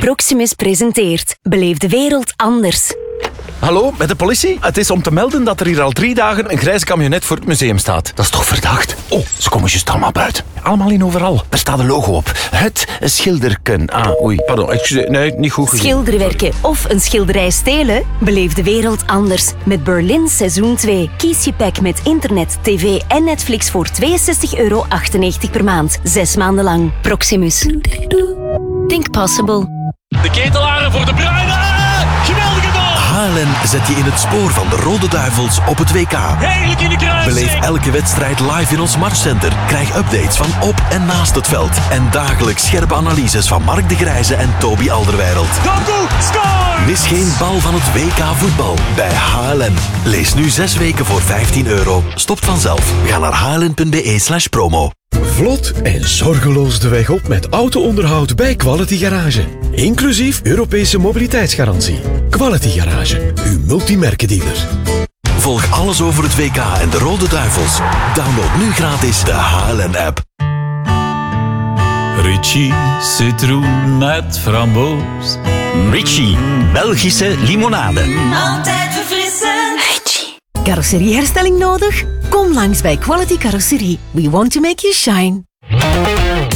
Proximus presenteert Beleef de wereld anders. Hallo, met de politie? Het is om te melden dat er hier al 3 dagen een grijze camionet voor het museum staat. Dat is toch verdacht? Oh, ze komen juist allemaal buiten. Allemaal in overal. Daar staat een logo op. Het schilderken. Pardon, excuseer. Nee, niet goed gezien. Schilderwerken of een schilderij stelen? Beleef de wereld anders. Met Berlin seizoen 2. Kies je pack met internet, tv en Netflix voor €62,98 per maand. 6 maanden lang. Proximus. Think possible. De ketelaren voor De Bruyne. Geweldige goal. HLN zet je in het spoor van de Rode Duivels op het WK. Heerlijk in de kruising. Beleef elke wedstrijd live in ons matchcenter. Krijg updates van op en naast het veld. En dagelijks scherpe analyses van Mark de Grijze en Toby Alderweireld. Doku, score! Mis geen bal van het WK voetbal bij HLN. Lees nu 6 weken voor €15. Stopt vanzelf. Ga naar hln.be/promo. Vlot en zorgeloos de weg op met auto-onderhoud bij Quality Garage. Inclusief Europese mobiliteitsgarantie. Quality Garage, uw multimerkendealer. Volg alles over het WK en de Rode Duivels. Download nu gratis de HLN-app. Ritchie citroen met framboos. Ritchie, Belgische limonade. Altijd verfrissend. Ritchie. Carrosserieherstelling nodig? Kom langs bij Quality Carrosserie. We want to make you shine.